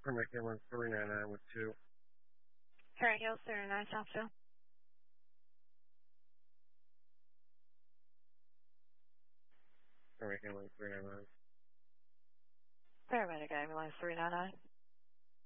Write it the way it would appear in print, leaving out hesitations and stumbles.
Permit Ambulance 399 with 2. Current Hills 39 South Phil. Permit Ambulance 399. Paramedic Ambulance 399.